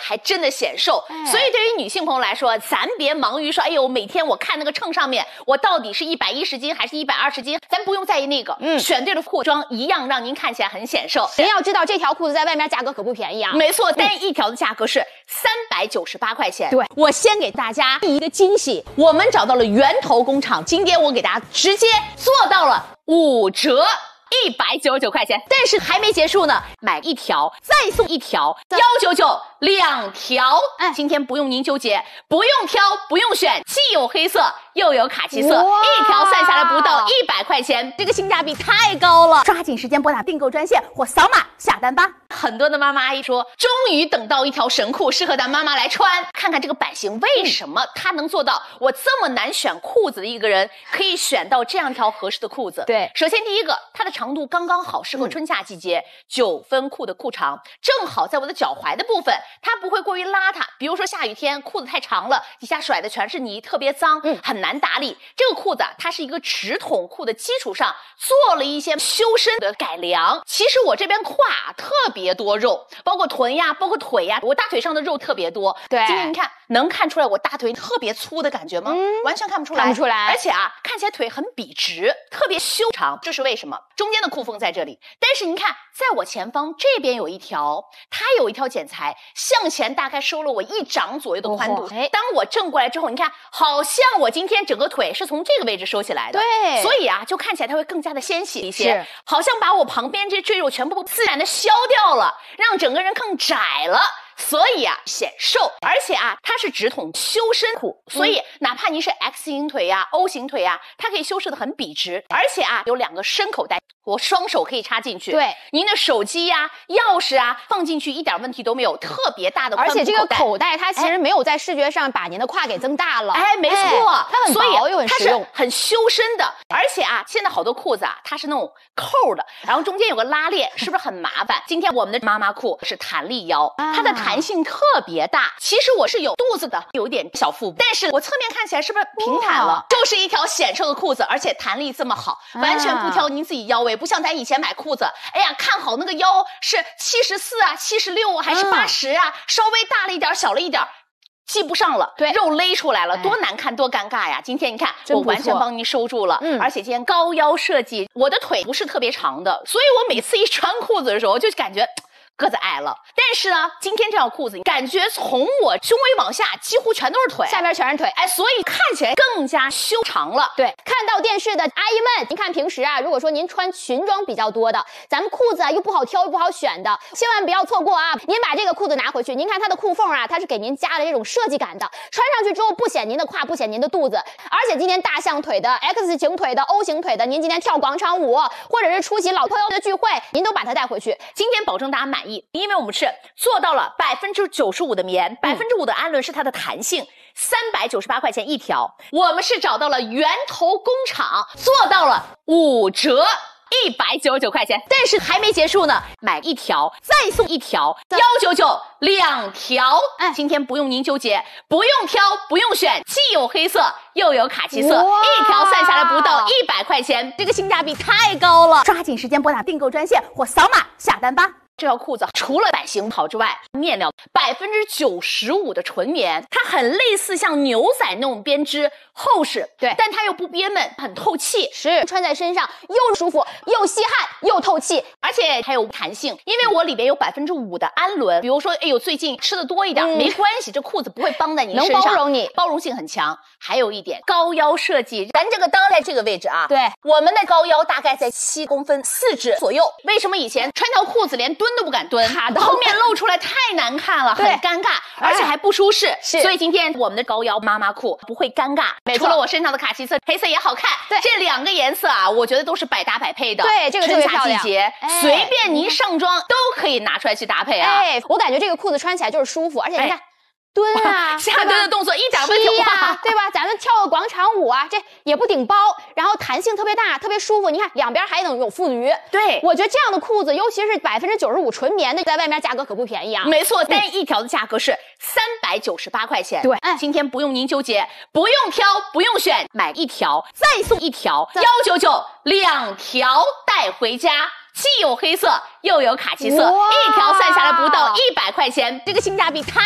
还真的显瘦。所以对于女性朋友来说，咱别忙于说，哎呦，每天我看那个秤上面，我到底是110斤还是120斤，咱不用在意那个，选对了裤装一样让您看起来很显瘦。 您要知道这条裤子在外面价格可不便宜啊。 没错，单一条的价格是398块钱。 对， 我先给大家一个惊喜，我们找到了源头工厂，今天我给大家直接做到了5折。199块钱，但是还没结束呢，买一条再送一条，199，2条。今天不用您纠结，不用挑，不用选，既有黑色又有卡其色，一条算下来不到100块钱，这个性价比太高了。抓紧时间拨打订购专线或扫码下单吧。很多的妈妈阿姨说，终于等到一条神裤适合咱妈妈来穿，看看这个版型为什么它能做到我这么难选裤子的一个人可以选到这样一条合适的裤子。 对， 首先第一个，它的长度刚刚好，适合春夏季节，9分裤的裤长正好在我的脚踝的部分，它不会过于邋遢，比如说下雨天裤子太长了，底下甩的全是泥，特别脏，很难打理。这个裤子它是一个直筒裤的基础上做了一些修身的改良。其实我这边胯特别多肉，包括臀呀，包括腿呀，我大腿上的肉特别多。 对， 今天你看能看出来我大腿特别粗的感觉吗？完全看不出来， 看不出来。 而且啊，看起来腿很笔直，特别修长。这是为什么？中间的裤缝在这里，但是你看，在我前方这边有一条，它有一条剪裁向前大概收了我1掌左右的宽度。当我正过来之后，你看，好像我今天整个腿是从这个位置收起来的。 对， 所以啊，就看起来它会更加的纤细一些，好像把我旁边这赘肉全部自然的削掉了，让整个人更窄了。所以啊，显瘦，而且啊，它是直筒修身裤，所以哪怕您是 X 型腿呀、O 型腿呀，它可以修饰的很笔直，而且啊，有2个深口袋，我双手可以插进去。 对， 您的手机呀、钥匙啊放进去一点问题都没有，特别大的宽而且这个口袋它其实没有在视觉上把您的胯给增大了。 没错， 它很薄又很实用， 它是很修身的。而且啊，现在好多裤子啊，它是那种扣的，然后中间有个拉链，是不是很麻烦？今天我们的妈妈裤是弹力腰，它的弹性特别大。其实我是有肚子的，有点小腹部，但是我侧面看起来是不是平坦了？就是一条显瘦的裤子，而且弹力这么好，完全不挑您自己腰围，不像咱以前买裤子，哎呀，看好那个腰是74啊、76啊，还是80啊，稍微大了一点、小了一点。系不上了，对，肉勒出来了，多难看，多尴尬呀！今天你看，我完全帮您收住了，而且今天高腰设计，我的腿不是特别长的，所以我每次一穿裤子的时候，就感觉个子矮了。但是呢，今天这条裤子，感觉从我胸围往下几乎全都是腿， 下边全是腿， 所以看起来更加修长了。 对，看到电视的阿姨们，您看平时啊，如果说您穿裙装比较多的，咱们裤子啊又不好挑又不好选的，千万不要错过啊！您把这个裤子拿回去，您看它的裤缝啊，它是给您加了这种设计感的，穿上去之后不显您的胯，不显您的肚子，而且今天大象腿的、X 型腿的、O 型腿的，您今天跳广场舞，或者是出席老朋友的聚会，您都把它带回去， 今天保证大家满意，因为我们是做到了95%的棉，5%的氨纶是它的弹性，398块钱一条。我们是找到了源头工厂，做到了5折。199块钱，但是还没结束呢，买一条再送一条，199，2条。今天不用您纠结，不用挑，不用选，既有黑色又有卡其色，一条算下来不到100块钱，这个性价比太高了。抓紧时间拨打订购专线或扫码下单吧。这条裤子除了版型好之外，面料95%的纯棉，它很类似像牛仔那种编织，厚实，对，但它又不憋闷，很透气， 是穿在身上又舒服又吸汗又透气， 而且还有弹性，因为我里边有5%的氨纶，比如说哎呦最近吃的多一点，没关系，这裤子不会绑在你身上， 能包容你， 包容性很强。还有一点高腰设计，咱这个裆在这个位置啊， 对， 我们的高腰大概在7公分4指左右。为什么以前穿条裤子连蹲都不敢蹲，后面露出来太难看了，很尴尬，而且还不舒适。所以今天我们的高腰妈妈裤不会尴尬，除了我身上的卡其色，黑色也好看。对，这2个颜色啊，我觉得都是百搭百配的。 对，这个特别漂亮。 春夏季节，随便您上妆都可以拿出来去搭配啊。 我感觉这个裤子穿起来就是舒服，而且你看。蹲啊， 下蹲的动作一点问题不大， 对吧？咱们跳个广场舞啊，这也不顶包，然后弹性特别大，特别舒服。你看两边还能有副驴， 对， 我觉得这样的裤子，尤其是95%纯棉的，在外面价格可不便宜啊。 没错，单一条的价格是398块钱。 对， 今天不用您纠结，不用挑，不用选，买一条再送一条，199，2条带回家。既有黑色又有卡其色，一条算下来不到100块钱，这个性价比太